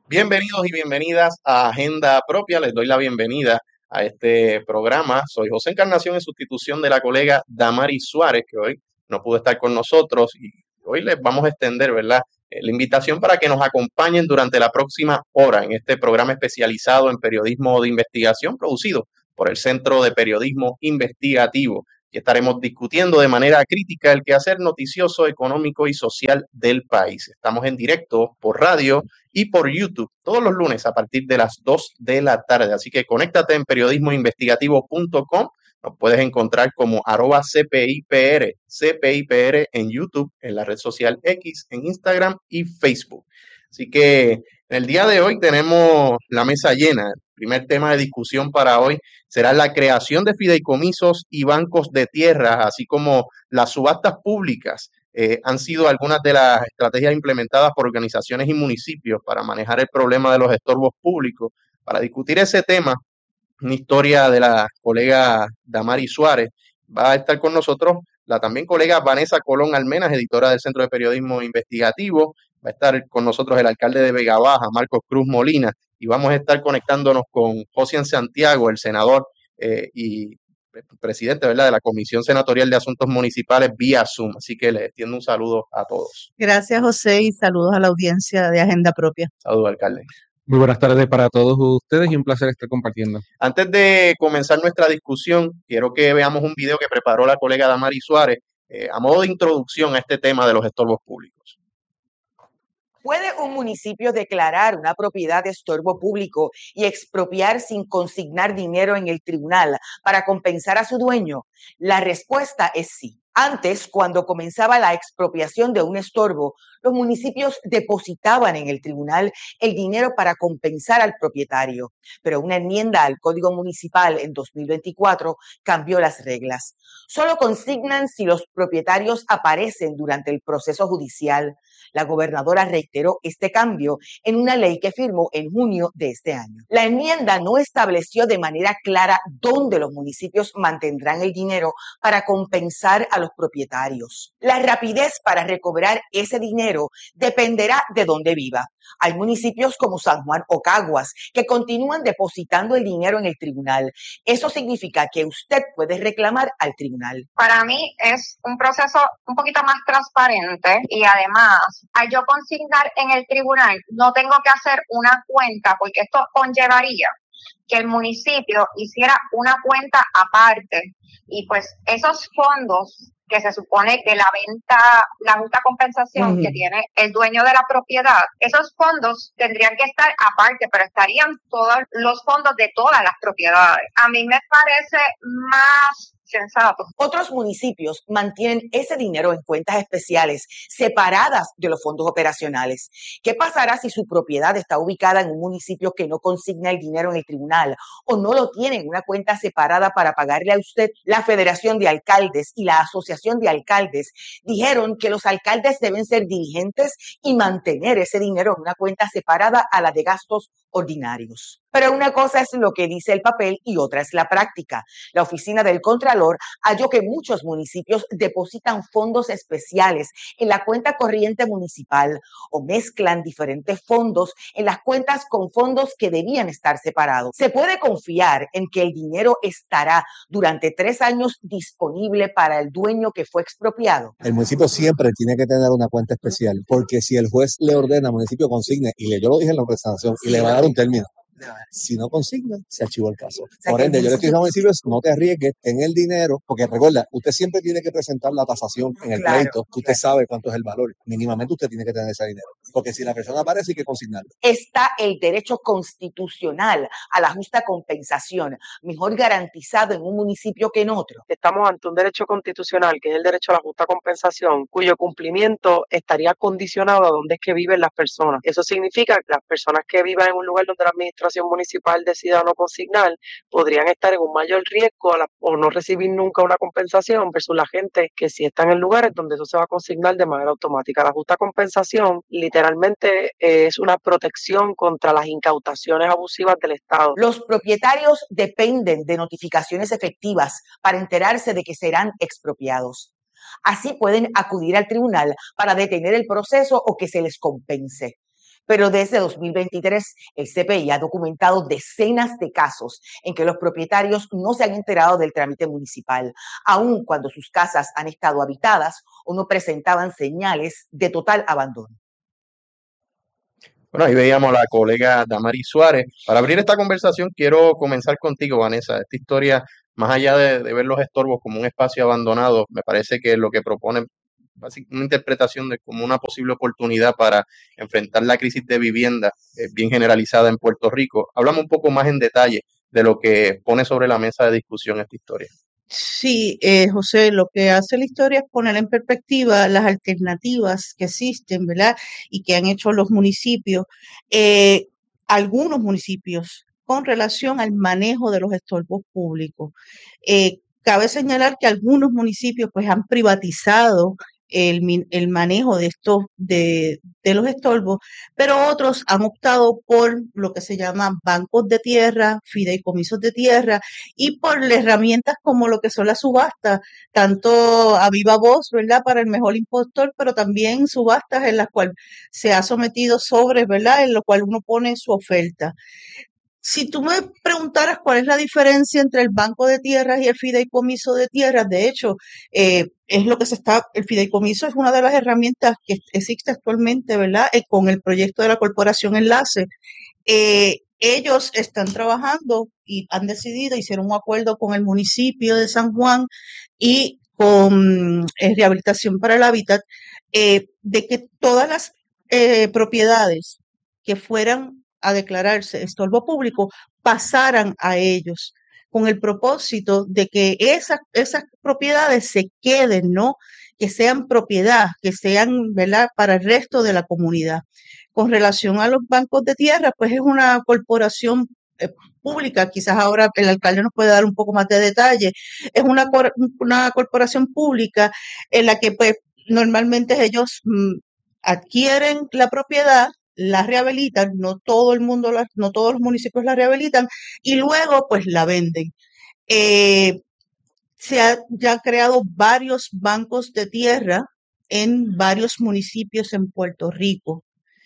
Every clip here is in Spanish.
Bienvenidos y bienvenidas a Agenda Propia. Les doy la bienvenida a este programa. Soy José Encarnación en sustitución de la colega Damari Suárez, que hoy no pudo estar con nosotros. Y hoy les vamos a extender, ¿verdad? La invitación para que nos acompañen durante la próxima hora en este programa especializado en periodismo de investigación producido por el Centro de Periodismo Investigativo. Y estaremos discutiendo de manera crítica el quehacer noticioso, económico y social del país. Estamos en directo por radio y por YouTube todos los lunes a partir de las 2 de la tarde. Así que conéctate en periodismoinvestigativo.com. Nos puedes encontrar como @CPIPR, CPIPR en YouTube, en la red social X, en Instagram y Facebook. Así que en el día de hoy tenemos la mesa llena. El primer tema de discusión para hoy será la creación de fideicomisos y bancos de tierras, así como las subastas públicas han sido algunas de las estrategias implementadas por organizaciones y municipios para manejar el problema de los estorbos públicos. Para discutir ese tema, una historia de la colega Damari Suárez, va a estar con nosotros la también colega Vanessa Colón Almenas, editora del Centro de Periodismo Investigativo. Va a estar con nosotros el alcalde de Vega Baja, Marcos Cruz Molina, y vamos a estar conectándonos con José Santiago, el senador y presidente, ¿verdad?, de la Comisión Senatorial de Asuntos Municipales vía Zoom. Así que les extiendo un saludo a todos. Gracias, José, y saludos a la audiencia de Agenda Propia. Saludos, alcalde. Muy buenas tardes para todos ustedes y un placer estar compartiendo. Antes de comenzar nuestra discusión, quiero que veamos un video que preparó la colega Damari Suárez a modo de introducción a este tema de los estorbos públicos. ¿Puede un municipio declarar una propiedad de estorbo público y expropiar sin consignar dinero en el tribunal para compensar a su dueño? La respuesta es sí. Antes, cuando comenzaba la expropiación de un estorbo, los municipios depositaban en el tribunal el dinero para compensar al propietario, pero una enmienda al Código Municipal en 2024 cambió las reglas. Solo consignan si los propietarios aparecen durante el proceso judicial. La gobernadora reiteró este cambio en una ley que firmó en junio de este año. La enmienda no estableció de manera clara dónde los municipios mantendrán el dinero para compensar a los propietarios. La rapidez para recobrar ese dinero dependerá de dónde viva. Hay municipios como San Juan o Caguas que continúan depositando el dinero en el tribunal. Eso significa que usted puede reclamar al tribunal. Para mí es un proceso un poquito más transparente y además, al yo consignar en el tribunal, no tengo que hacer una cuenta porque esto conllevaría que el municipio hiciera una cuenta aparte y pues esos fondos que se supone que la venta, la justa compensación que tiene el dueño de la propiedad, esos fondos tendrían que estar aparte, pero estarían todos los fondos de todas las propiedades. A mí me parece más sensato. Otros municipios mantienen ese dinero en cuentas especiales separadas de los fondos operacionales. ¿Qué pasará si su propiedad está ubicada en un municipio que no consigna el dinero en el tribunal o no lo tiene en una cuenta separada para pagarle a usted? La Federación de Alcaldes y la Asociación de Alcaldes dijeron que los alcaldes deben ser diligentes y mantener ese dinero en una cuenta separada a la de gastos ordinarios. Pero una cosa es lo que dice el papel y otra es la práctica. La oficina del Contralor halló que muchos municipios depositan fondos especiales en la cuenta corriente municipal o mezclan diferentes fondos en las cuentas con fondos que debían estar separados. ¿Se puede confiar en que el dinero estará durante 3 años disponible para el dueño que fue expropiado? El municipio siempre tiene que tener una cuenta especial, porque si el juez le ordena al municipio consigne, yo lo dije en la presentación, y le va a dar un término. Si no consigna, se archivó el caso. Por ende, yo le estoy diciendo a los municipios, no te arriesgues en el dinero, porque recuerda, usted siempre tiene que presentar la tasación en el pleito, que usted sabe cuánto es el valor. Mínimamente usted tiene que tener ese dinero, porque si la persona aparece hay que consignarlo. Está el derecho constitucional a la justa compensación, mejor garantizado en un municipio que en otro. Estamos ante un derecho constitucional, que es el derecho a la justa compensación, cuyo cumplimiento estaría condicionado a dónde es que viven las personas. Eso significa que las personas que vivan en un lugar donde la administración municipal decida no consignar, podrían estar en un mayor riesgo o no recibir nunca una compensación versus la gente que sí están en lugares donde eso se va a consignar de manera automática. La justa compensación literalmente es una protección contra las incautaciones abusivas del Estado. Los propietarios dependen de notificaciones efectivas para enterarse de que serán expropiados. Así pueden acudir al tribunal para detener el proceso o que se les compense. Pero desde 2023, el CPI ha documentado decenas de casos en que los propietarios no se han enterado del trámite municipal, aun cuando sus casas han estado habitadas o no presentaban señales de total abandono. Bueno, ahí veíamos a la colega Damaris Suárez. Para abrir esta conversación, quiero comenzar contigo, Vanessa. Esta historia, más allá de ver los estorbos como un espacio abandonado, me parece que lo que propone una interpretación de como una posible oportunidad para enfrentar la crisis de vivienda bien generalizada en Puerto Rico. Háblame un poco más en detalle de lo que pone sobre la mesa de discusión esta historia. Sí, José, lo que hace la historia es poner en perspectiva las alternativas que existen, ¿verdad? Y que han hecho los municipios, algunos municipios, con relación al manejo de los estorbos públicos. Cabe señalar que algunos municipios pues han privatizado el manejo de de los estorbos, pero otros han optado por lo que se llaman bancos de tierra, fideicomisos de tierra y por herramientas como lo que son las subastas, tanto a viva voz, ¿verdad? Para el mejor impostor, pero también subastas en las cuales se ha sometido sobres, ¿verdad? En lo cual uno pone su oferta. Si tú me preguntaras cuál es la diferencia entre el banco de tierras y el fideicomiso de tierras, de hecho, es lo que el fideicomiso es una de las herramientas que existe actualmente, ¿verdad? Con el proyecto de la Corporación Enlace. Ellos están trabajando y han decidido, hicieron un acuerdo con el municipio de San Juan y con Rehabilitación para el Hábitat, de que todas las propiedades que fueran a declararse estorbo público pasaran a ellos, con el propósito de que esas propiedades se queden, ¿no? Que sean propiedad, que sean, ¿verdad?, para el resto de la comunidad. Con relación a los bancos de tierra, pues es una corporación pública, quizás ahora el alcalde nos puede dar un poco más de detalle, es una corporación pública en la que pues normalmente ellos adquieren la propiedad, la rehabilitan, no todo el mundo, no todos los municipios la rehabilitan y luego pues la venden. Se han ya creado varios bancos de tierra en varios municipios en Puerto Rico.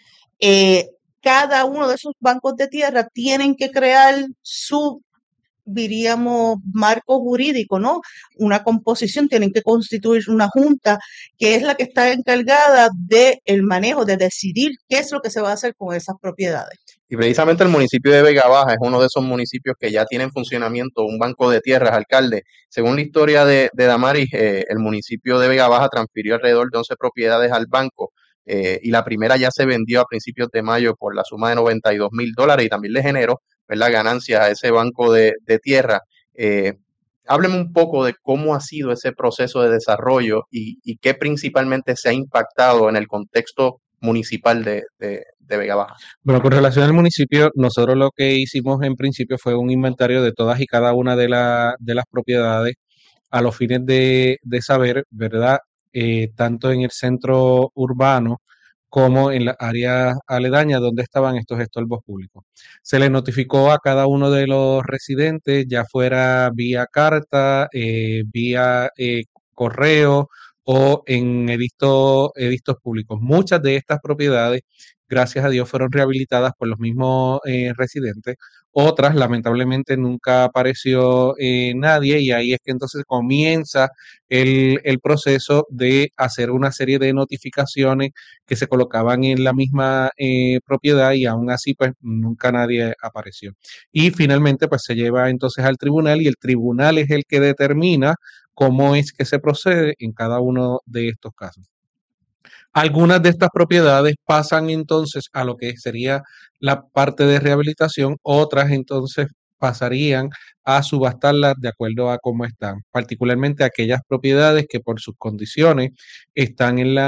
Cada uno de esos bancos de tierra tienen que crear su, diríamos, marco jurídico, ¿no? Una composición, tienen que constituir una junta que es la que está encargada del manejo, de decidir qué es lo que se va a hacer con esas propiedades. Y precisamente el municipio de Vega Baja es uno de esos municipios que ya tiene en funcionamiento un banco de tierras, alcalde. Según la historia de Damaris, el municipio de Vega Baja transfirió alrededor de 11 propiedades al banco y la primera ya se vendió a principios de mayo por la suma de $92,000 y también le generó, ¿verdad?, ganancias a ese banco de tierra. Hábleme un poco de cómo ha sido ese proceso de desarrollo y qué principalmente se ha impactado en el contexto municipal de Vega Baja. Bueno, con relación al municipio, nosotros lo que hicimos en principio fue un inventario de todas y cada una de las propiedades a los fines de saber, ¿verdad? Tanto en el centro urbano como en las áreas aledañas donde estaban estos estorbos públicos. Se le notificó a cada uno de los residentes, ya fuera vía carta, vía correo o en edictos públicos. Muchas de estas propiedades, gracias a Dios, fueron rehabilitadas por los mismos residentes. Otras, lamentablemente, nunca apareció nadie y ahí es que entonces comienza el proceso de hacer una serie de notificaciones que se colocaban en la misma propiedad y aún así pues nunca nadie apareció. Y finalmente pues se lleva entonces al tribunal y el tribunal es el que determina cómo es que se procede en cada uno de estos casos. Algunas de estas propiedades pasan entonces a lo que sería la parte de rehabilitación, otras entonces pasarían a subastarlas de acuerdo a cómo están, particularmente aquellas propiedades que por sus condiciones están en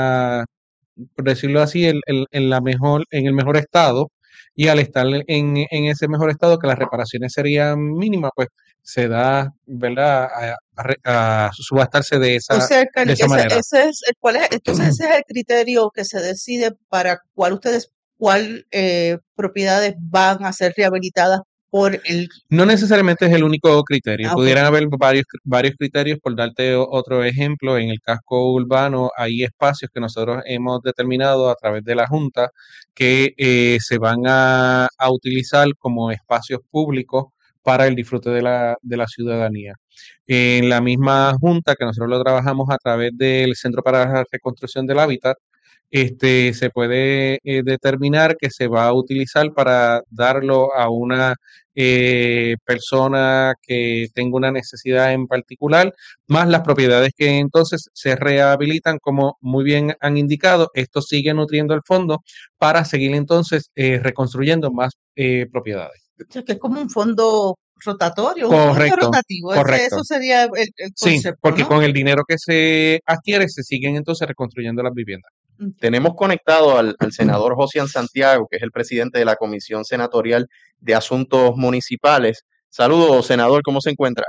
por decirlo así, en el mejor estado, y al estar en ese mejor estado, que las reparaciones serían mínimas, pues se da, ¿verdad?, a subastarse de esa manera. Entonces ese es el criterio que se decide para cuál propiedades van a ser rehabilitadas por el... No necesariamente es el único criterio. Ah, ok. Pudieran haber varios criterios. Por darte otro ejemplo, en el casco urbano hay espacios que nosotros hemos determinado a través de la Junta que se van a utilizar como espacios públicos para el disfrute de la ciudadanía. En la misma Junta, que nosotros lo trabajamos a través del Centro para la Reconstrucción del Hábitat, se puede determinar que se va a utilizar para darlo a una persona que tenga una necesidad en particular, más las propiedades que entonces se rehabilitan, como muy bien han indicado. Esto sigue nutriendo el fondo para seguir entonces reconstruyendo más propiedades. O sea, que es como un fondo rotatorio, un fondo Correcto, rotativo. correcto. Eso sería el Sí, concepto, porque ¿no? con el dinero que se adquiere se siguen entonces reconstruyendo las viviendas. Tenemos conectado al senador Josian Santiago, que es el presidente de la Comisión Senatorial de Asuntos Municipales. Saludos, senador, ¿cómo se encuentra?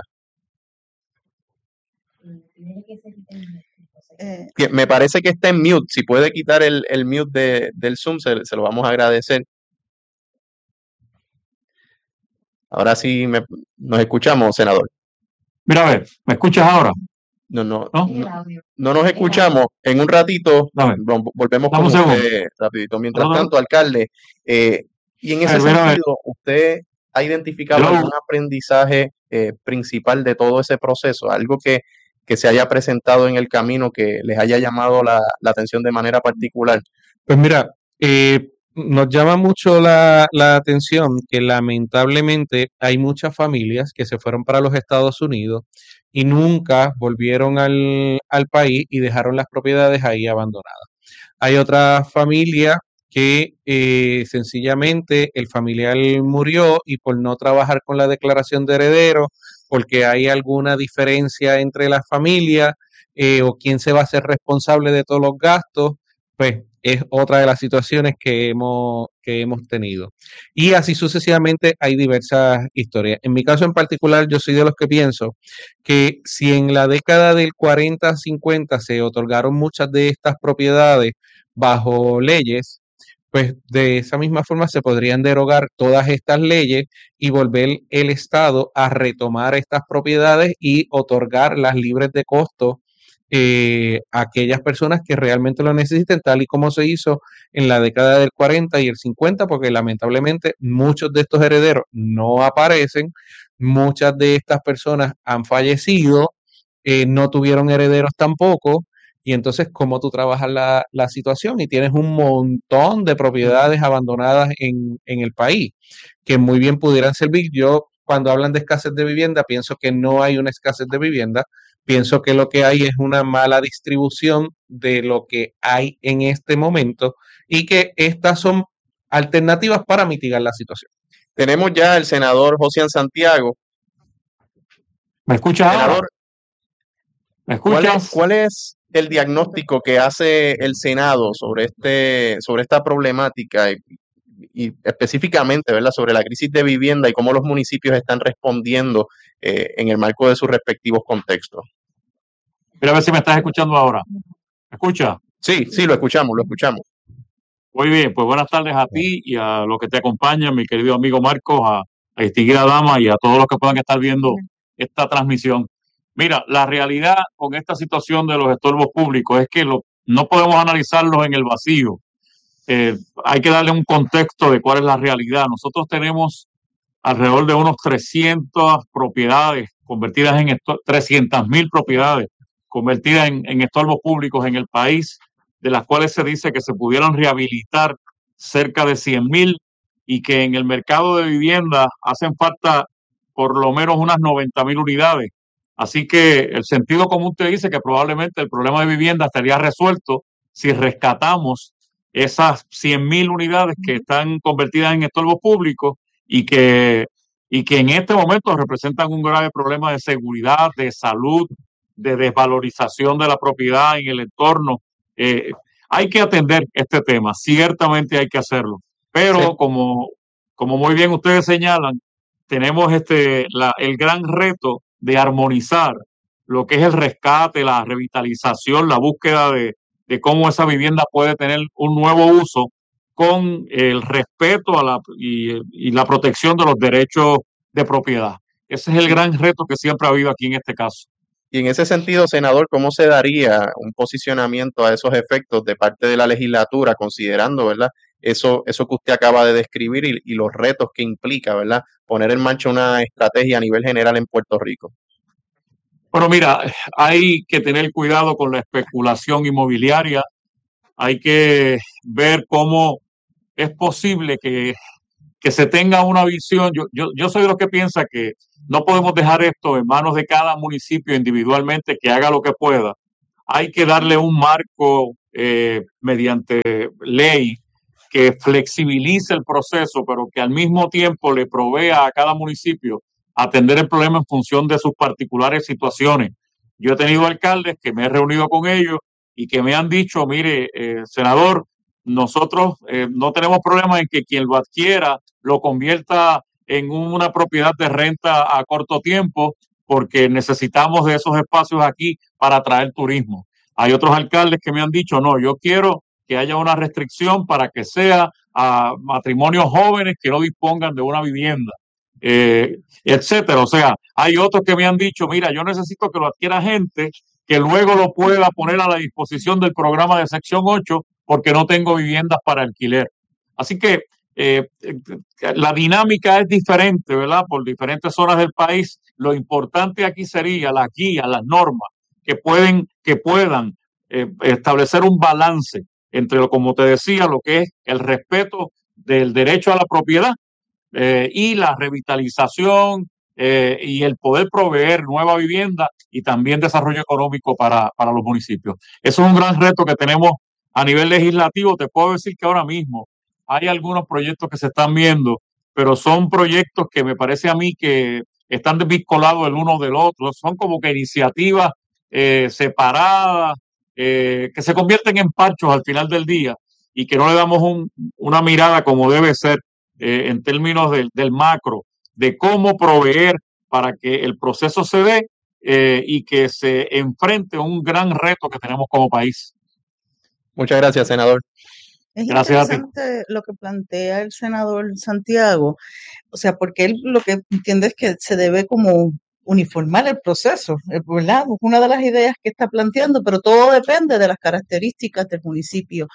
Me parece que está en mute. Si puede quitar el mute del Zoom, se lo vamos a agradecer. Ahora sí nos escuchamos, senador. Mira, a ver, ¿me escuchas ahora? No ¿No? nos escuchamos. En un ratito Dame. volvemos Dame con un segundo. usted rapidito. Mientras Dame. tanto, alcalde, y en ese A ver, mira, a ver. sentido, ¿usted ha identificado Hello. algún aprendizaje principal de todo ese proceso? Algo que se haya presentado en el camino que les haya llamado la atención de manera particular. Pues mira, nos llama mucho la atención que lamentablemente hay muchas familias que se fueron para los Estados Unidos y nunca volvieron al país y dejaron las propiedades ahí abandonadas. Hay otras familias que sencillamente el familiar murió y por no trabajar con la declaración de heredero, porque hay alguna diferencia entre las familias o quién se va a hacer responsable de todos los gastos, pues es otra de las situaciones que hemos tenido. Y así sucesivamente hay diversas historias. En mi caso en particular, yo soy de los que pienso que si en la década del 40-50 se otorgaron muchas de estas propiedades bajo leyes, pues de esa misma forma se podrían derogar todas estas leyes y volver el Estado a retomar estas propiedades y otorgarlas libres de costo a aquellas personas que realmente lo necesiten, tal y como se hizo en la década del 40 y el 50, porque lamentablemente muchos de estos herederos no aparecen, muchas de estas personas han fallecido, no tuvieron herederos tampoco. Y entonces, ¿cómo tú trabajas la situación? Y tienes un montón de propiedades abandonadas en el país que muy bien pudieran servir. Yo, cuando hablan de escasez de vivienda, pienso que no hay una escasez de vivienda. Pienso que lo que hay es una mala distribución de lo que hay en este momento y que estas son alternativas para mitigar la situación. Tenemos ya al senador Josian Santiago. ¿Me escuchas ahora? Senador, ¿Me escuchas? ¿cuál es el diagnóstico que hace el Senado sobre esta problemática y específicamente, ¿verdad?, sobre la crisis de vivienda y cómo los municipios están respondiendo en el marco de sus respectivos contextos? Mira a ver si me estás escuchando ahora. ¿Me escuchas? Sí, lo escuchamos. Muy bien, pues buenas tardes a ti y a los que te acompañan, mi querido amigo Marcos, a distinguida dama y a todos los que puedan estar viendo esta transmisión. Mira, la realidad con esta situación de los estorbos públicos es que no podemos analizarlos en el vacío. Hay que darle un contexto de cuál es la realidad. Nosotros tenemos alrededor de unos 300 propiedades convertidas en 300,000 propiedades convertidas en estorbos públicos en el país, de las cuales se dice que se pudieran rehabilitar cerca de 100,000 y que en el mercado de vivienda hacen falta por lo menos unas 90,000 unidades. Así que el sentido común te dice que probablemente el problema de vivienda estaría resuelto si rescatamos esas 100,000 unidades que están convertidas en estorbos públicos y que en este momento representan un grave problema de seguridad, de salud, de desvalorización de la propiedad en el entorno. Hay que atender este tema, ciertamente hay que hacerlo, pero Sí. como muy bien ustedes señalan, tenemos el gran reto de armonizar lo que es el rescate, la revitalización, la búsqueda de cómo esa vivienda puede tener un nuevo uso con el respeto y la protección de los derechos de propiedad. Ese es el gran reto que siempre ha habido aquí en este caso. Y en ese sentido, senador, ¿cómo se daría un posicionamiento a esos efectos de parte de la legislatura, considerando, ¿verdad? Eso que usted acaba de describir y los retos que implica, ¿verdad? Poner en marcha una estrategia a nivel general en Puerto Rico. Bueno, mira, hay que tener cuidado con la especulación inmobiliaria. Hay que ver cómo es posible que se tenga una visión. Yo soy de los que piensa que no podemos dejar esto en manos de cada municipio individualmente que haga lo que pueda. Hay que darle un marco mediante ley que flexibilice el proceso, pero que al mismo tiempo le provea a cada municipio atender el problema en función de sus particulares situaciones. Yo he tenido alcaldes que me he reunido con ellos y que me han dicho, mire, senador, nosotros no tenemos problema en que quien lo adquiera lo convierta en una propiedad de renta a corto tiempo, porque necesitamos de esos espacios aquí para atraer turismo. Hay otros alcaldes que me han dicho, no, yo quiero que haya una restricción para que sea a matrimonios jóvenes que no dispongan de una vivienda, etcétera. O sea, hay otros que me han dicho, mira, yo necesito que lo adquiera gente que luego lo pueda poner a la disposición del programa de sección 8 porque no tengo viviendas para alquiler. Así que la dinámica es diferente, ¿verdad? Por diferentes zonas del país. Lo importante aquí sería las guías, las normas que puedan establecer un balance entre, como te decía, lo que es el respeto del derecho a la propiedad y la revitalización y el poder proveer nueva vivienda y también desarrollo económico para los municipios. Eso es un gran reto que tenemos a nivel legislativo. Te puedo decir que ahora mismo hay algunos proyectos que se están viendo, pero son proyectos que me parece a mí que están desvinculados el uno del otro. Son como que iniciativas separadas, que se convierten en parchos al final del día y que no le damos una mirada como debe ser en términos del macro, de cómo proveer para que el proceso se dé y que se enfrente a un gran reto que tenemos como país. Muchas gracias, senador. Es Gracias a ti. interesante lo que plantea el senador Santiago, o sea, porque él lo que entiende es que se debe como uniformar el proceso, ¿verdad? Es una de las ideas que está planteando, pero todo depende de las características del municipio.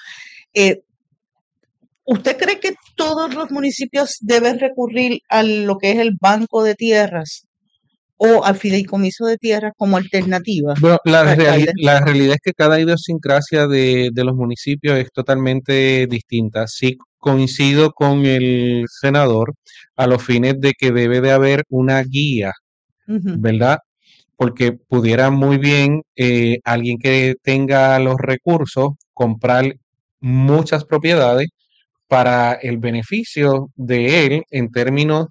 ¿Usted cree que todos los municipios deben recurrir a lo que es el banco de tierras o al fideicomiso de tierras como alternativa? Bueno, alcalde? la realidad es que cada idiosincrasia de los municipios es totalmente distinta. Sí coincido con el senador a los fines de que debe de haber una guía, Ujú. ¿verdad? Porque pudiera muy bien alguien que tenga los recursos comprar muchas propiedades para el beneficio de él en términos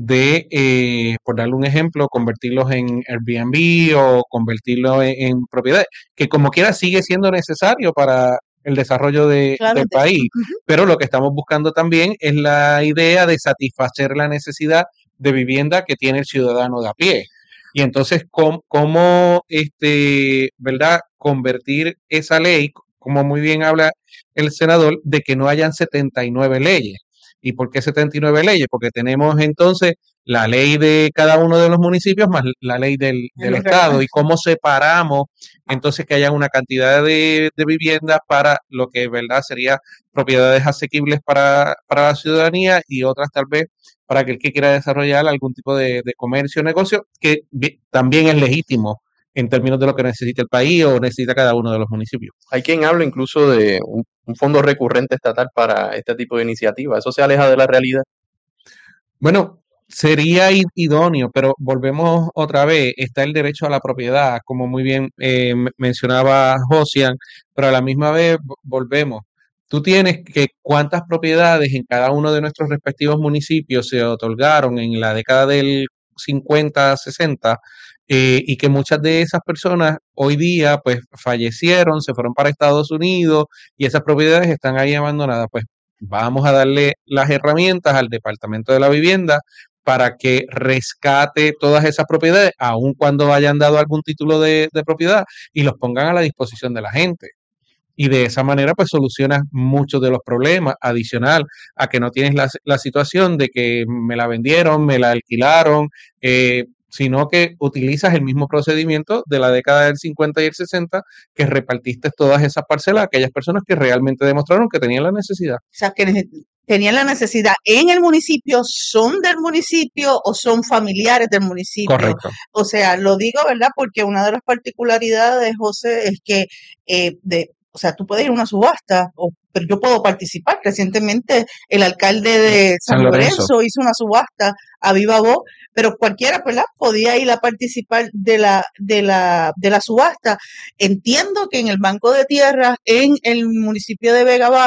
de, por darle un ejemplo, convertirlos en Airbnb o convertirlos en propiedades, que como quiera sigue siendo necesario para el desarrollo Claro, del país, pero lo que estamos buscando también es la idea de satisfacer la necesidad de vivienda que tiene el ciudadano de a pie. Y entonces, ¿cómo ¿verdad? Convertir esa ley, como muy bien habla el senador, de que no hayan 79 leyes. ¿Y por qué 79 leyes? Porque tenemos entonces la ley de cada uno de los municipios más la ley del Estado. ¿Y cómo separamos entonces que haya una cantidad de viviendas para lo que verdad sería propiedades asequibles para la ciudadanía y otras tal vez para aquel que quiera desarrollar algún tipo de comercio o negocio que también es legítimo en términos de lo que necesita el país o necesita cada uno de los municipios? Hay quien habla incluso de un fondo recurrente estatal para este tipo de iniciativas. ¿Eso se aleja de la realidad? Bueno, sería idóneo, pero volvemos otra vez. Está el derecho a la propiedad, como muy bien mencionaba Josian, pero a la misma vez volvemos. Tú tienes que cuántas propiedades en cada uno de nuestros respectivos municipios se otorgaron en la década del 50, 60, y que muchas de esas personas hoy día pues fallecieron, se fueron para Estados Unidos y esas propiedades están ahí abandonadas. Pues vamos a darle las herramientas al Departamento de la Vivienda para que rescate todas esas propiedades, aun cuando hayan dado algún título de propiedad, y los pongan a la disposición de la gente. y de esa manera pues solucionas muchos de los problemas, adicional a que no tienes la situación de que me la vendieron, me la alquilaron, sino que utilizas el mismo procedimiento de la década del 50 y el 60, que repartiste todas esas parcelas a aquellas personas que realmente demostraron que tenían la necesidad. O sea, que tenían la necesidad en el municipio, son del municipio o son familiares del municipio. Correcto. O sea, lo digo, ¿verdad? Porque una de las particularidades, José, es que o sea, tú puedes ir a una subasta, pero yo puedo participar. Recientemente el alcalde de San Lorenzo hizo una subasta a viva voz, pero cualquiera, ¿verdad? Podía ir a participar de la subasta. Entiendo que en el Banco de Tierras, en el municipio de Vega Baja,